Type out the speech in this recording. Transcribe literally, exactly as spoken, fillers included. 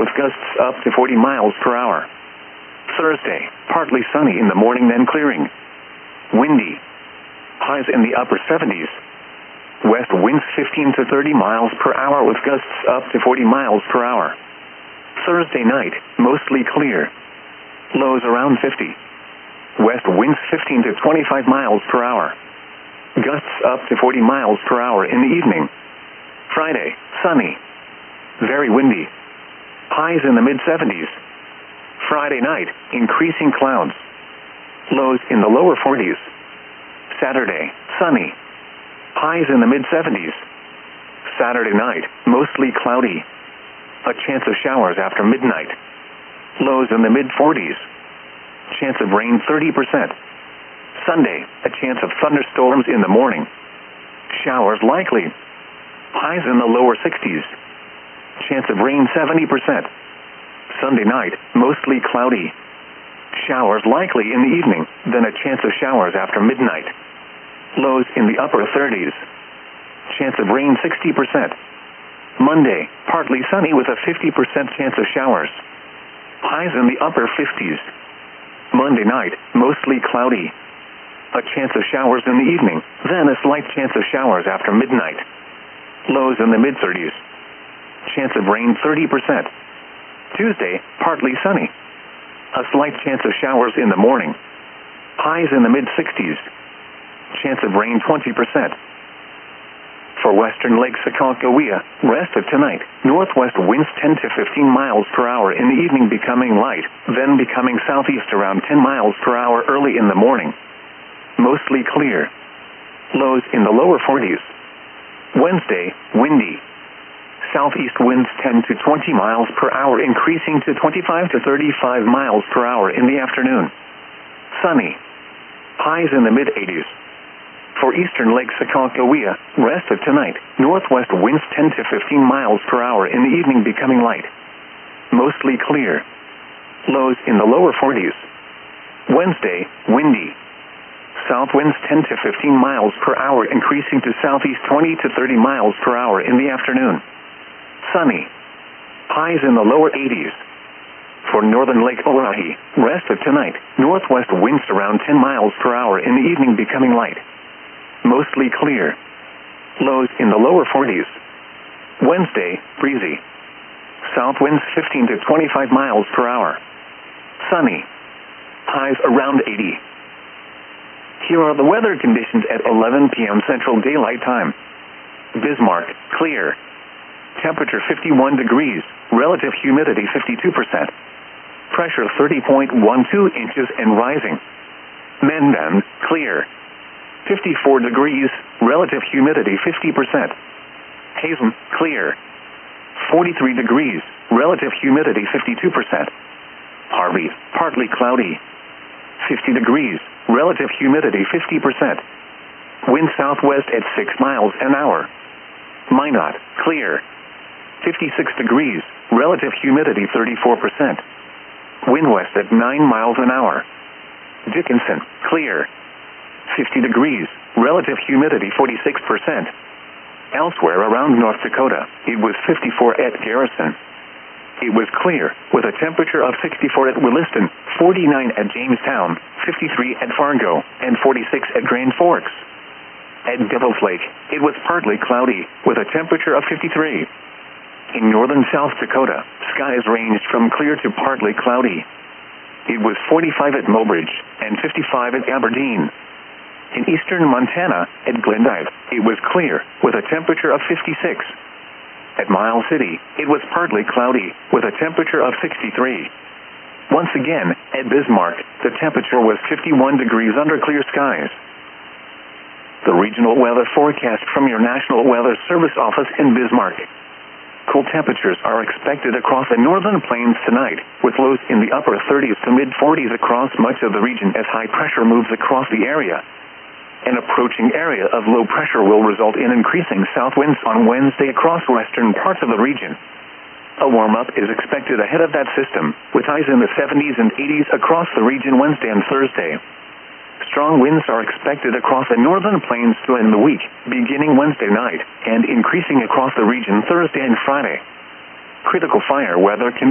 with gusts up to forty miles per hour. Thursday, partly sunny in the morning then clearing. Windy. Highs in the upper seventies. West winds fifteen to thirty miles per hour with gusts up to forty miles per hour. Thursday night, mostly clear. Lows around fifty. West winds fifteen to twenty-five miles per hour. Gusts up to forty miles per hour in the evening. Friday, sunny. Very windy. Highs in the mid seventies. Friday night, increasing clouds. Lows in the lower forties. Saturday, sunny. Highs in the mid seventies. Saturday night, mostly cloudy. A chance of showers after midnight. Lows in the mid forties. Chance of rain thirty percent. Sunday, a chance of thunderstorms in the morning. Showers likely. Highs in the lower sixties. Chance of rain seventy percent. Sunday night, mostly cloudy. Showers likely in the evening, then a chance of showers after midnight. Lows in the upper thirties. Chance of rain sixty percent. Monday, partly sunny with a fifty percent chance of showers. Highs in the upper fifties. Monday night, mostly cloudy. A chance of showers in the evening, then a slight chance of showers after midnight. Lows in the mid thirties. Chance of rain thirty percent. Tuesday, partly sunny. A slight chance of showers in the morning. Highs in the mid sixties. Chance of rain twenty percent. For western Lake Sakakawea, rest of tonight, northwest winds ten to fifteen miles per hour in the evening becoming light, then becoming southeast around ten miles per hour early in the morning. Mostly clear. Lows in the lower forties. Wednesday, windy. Southeast winds ten to twenty miles per hour increasing to twenty-five to thirty-five miles per hour in the afternoon. Sunny. Highs in the mid eighties. For eastern Lake Sakakawea, rest of tonight, northwest winds ten to fifteen miles per hour in the evening becoming light. Mostly clear. Lows in the lower forties. Wednesday, windy. South winds ten to fifteen miles per hour increasing to southeast twenty to thirty miles per hour in the afternoon. Sunny. Highs in the lower eighties. For northern Lake Oahe, rest of tonight, northwest winds around ten miles per hour in the evening becoming light. Mostly clear. Lows in the lower forties. Wednesday, breezy. South winds fifteen to twenty-five miles per hour. Sunny. Highs around eighty. Here are the weather conditions at eleven p m Central Daylight Time. Bismarck, clear. Temperature fifty-one degrees, relative humidity fifty-two percent. Pressure thirty point one two inches and rising. Mendon, clear. fifty-four degrees, relative humidity fifty percent. Hazen, clear. forty-three degrees, relative humidity fifty-two percent. Harvey, partly cloudy. fifty degrees, relative humidity fifty percent. Wind southwest at six miles an hour. Minot, clear. fifty-six degrees, relative humidity thirty-four percent. Wind west at nine miles an hour. Dickinson, clear. fifty degrees, relative humidity forty-six percent. Elsewhere around North Dakota, it was fifty-four at Garrison. It was clear, with a temperature of sixty-four at Williston, forty-nine at Jamestown, fifty-three at Fargo, and forty-six at Grand Forks. At Devil's Lake, it was partly cloudy, with a temperature of fifty-three. In northern South Dakota, skies ranged from clear to partly cloudy. It was forty-five at Mobridge, and fifty-five at Aberdeen. In eastern Montana, at Glendive, it was clear, with a temperature of fifty-six. At Miles City, it was partly cloudy, with a temperature of sixty-three. Once again, at Bismarck, the temperature was fifty-one degrees under clear skies. The regional weather forecast from your National Weather Service office in Bismarck. Cool temperatures are expected across the northern plains tonight, with lows in the upper thirties to mid forties across much of the region as high pressure moves across the area. An approaching area of low pressure will result in increasing south winds on Wednesday across western parts of the region. A warm-up is expected ahead of that system, with highs in the seventies and eighties across the region Wednesday and Thursday. Strong winds are expected across the northern plains to end the week, beginning Wednesday night, and increasing across the region Thursday and Friday. Critical fire weather can